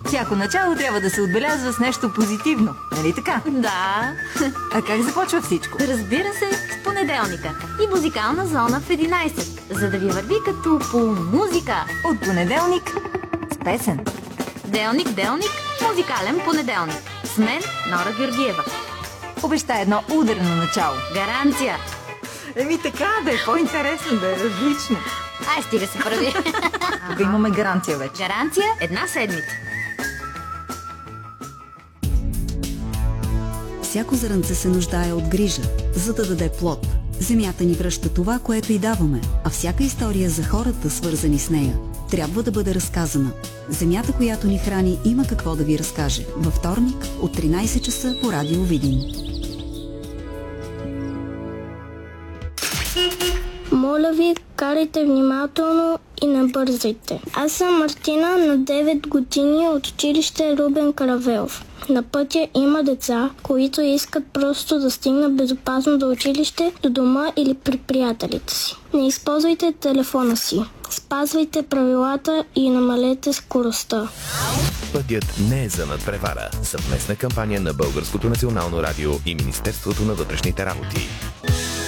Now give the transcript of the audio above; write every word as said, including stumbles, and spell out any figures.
Всяко начало трябва да се отбелязва с нещо позитивно, нали така? Да. А как започва всичко? Разбира се, с понеделника. И музикална зона в единайсет, за да ви върви като по музика. От понеделник с песен. Делник, делник, музикален понеделник. С мен, Нора Георгиева. Обеща едно ударно начало. Гаранция. Еми така, да е по-интересно, да е различно. Ай, стига се прави. Да имаме гаранция вече. Гаранция една седмица. Всяко зрънце се нуждае от грижа, за да даде плод. Земята ни връща това, което й даваме, а всяка история за хората, свързани с нея, трябва да бъде разказана. Земята, която ни храни, има какво да ви разкаже. Във вторник от тринайсет часа по Радио Видин. Моля ви, карайте внимателно и не бързайте. Аз съм Мартина, на девет години, от училище Любен Каравелов. На пътя има деца, които искат просто да стигнат безопасно до училище, до дома или при приятелите си. Не използвайте телефона си. Спазвайте правилата и намалете скоростта. Пътят не е за надпревара. Съвместна кампания на Българското национално радио и Министерството на вътрешните работи.